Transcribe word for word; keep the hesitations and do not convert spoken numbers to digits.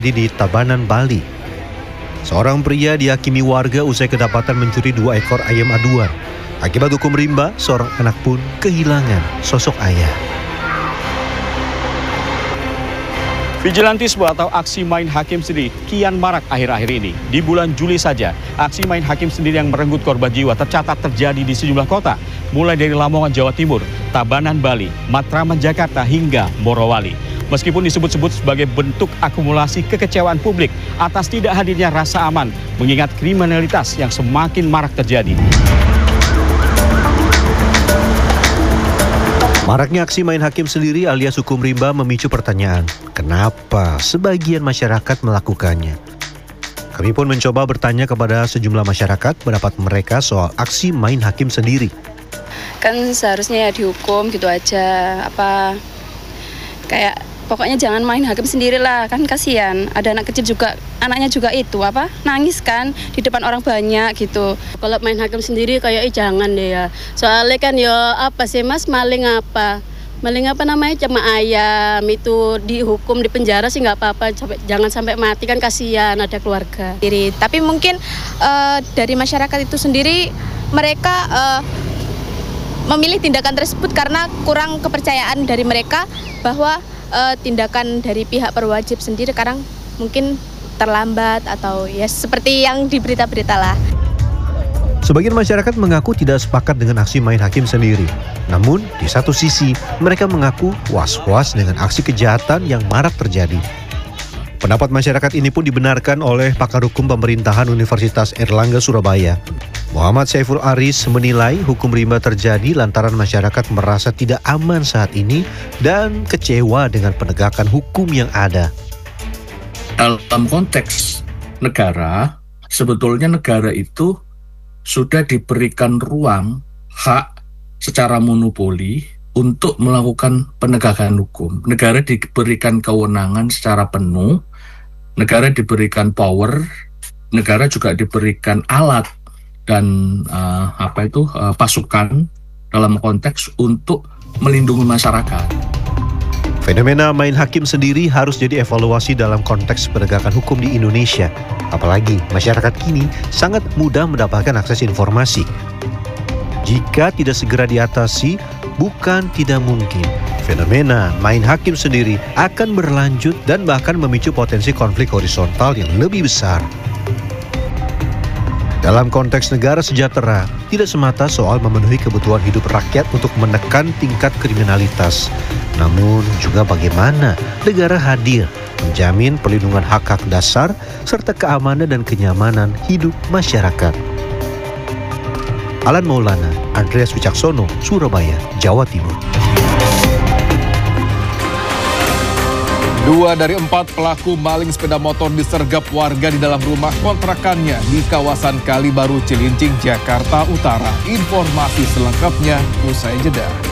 di Tabanan, Bali. Seorang pria dihakimi warga usai kedapatan mencuri dua ekor ayam aduan. Akibat hukum rimba, seorang anak pun kehilangan sosok ayah. Vigilantisme atau aksi main hakim sendiri kian marak akhir-akhir ini. Di bulan Juli saja, aksi main hakim sendiri yang merenggut korban jiwa tercatat terjadi di sejumlah kota, mulai dari Lamongan, Jawa Timur, Tabanan, Bali, Matraman, Jakarta, hingga Morowali. Meskipun disebut-sebut sebagai bentuk akumulasi kekecewaan publik atas tidak hadirnya rasa aman, mengingat kriminalitas yang semakin marak terjadi. Maraknya aksi main hakim sendiri alias hukum rimba memicu pertanyaan, kenapa sebagian masyarakat melakukannya? Kami pun mencoba bertanya kepada sejumlah masyarakat pendapat mereka soal aksi main hakim sendiri. Kan seharusnya ya dihukum gitu aja, apa kayak pokoknya jangan main hakim sendirilah, kan kasihan. Ada anak kecil juga, anaknya juga itu apa nangis kan di depan orang banyak gitu. Kalau main hakim sendiri kayak eh, jangan deh ya. Soalnya kan ya apa sih mas, maling apa? Maling apa namanya, cuma ayam itu dihukum di penjara sih nggak apa-apa. Jangan sampai mati, kan kasihan ada keluarga. Tapi mungkin uh, dari masyarakat itu sendiri mereka uh, memilih tindakan tersebut karena kurang kepercayaan dari mereka bahwa Uh, tindakan dari pihak berwajib sendiri sekarang mungkin terlambat atau ya seperti yang di berita-berita lah. Sebagian masyarakat mengaku tidak sepakat dengan aksi main hakim sendiri. Namun di satu sisi mereka mengaku was-was dengan aksi kejahatan yang marak terjadi. Pendapat masyarakat ini pun dibenarkan oleh pakar hukum pemerintahan Universitas Airlangga Surabaya. Muhammad Saiful Aris menilai hukum rimba terjadi lantaran masyarakat merasa tidak aman saat ini dan kecewa dengan penegakan hukum yang ada. Dalam konteks negara, sebetulnya negara itu sudah diberikan ruang hak secara monopoli untuk melakukan penegakan hukum. Negara diberikan kewenangan secara penuh, negara diberikan power, negara juga diberikan alat dan uh, apa itu uh, pasukan dalam konteks untuk melindungi masyarakat. Fenomena main hakim sendiri harus jadi evaluasi dalam konteks penegakan hukum di Indonesia. Apalagi masyarakat kini sangat mudah mendapatkan akses informasi. Jika tidak segera diatasi, bukan tidak mungkin fenomena main hakim sendiri akan berlanjut dan bahkan memicu potensi konflik horizontal yang lebih besar. Dalam konteks negara sejahtera, tidak semata soal memenuhi kebutuhan hidup rakyat untuk menekan tingkat kriminalitas. Namun juga bagaimana negara hadir menjamin perlindungan hak-hak dasar serta keamanan dan kenyamanan hidup masyarakat. Alan Maulana, Andreas Wicaksono, Surabaya, Jawa Timur. Dua dari empat pelaku maling sepeda motor disergap warga di dalam rumah kontrakannya di kawasan Kalibaru, Cilincing, Jakarta Utara. Informasi selengkapnya usai jeda.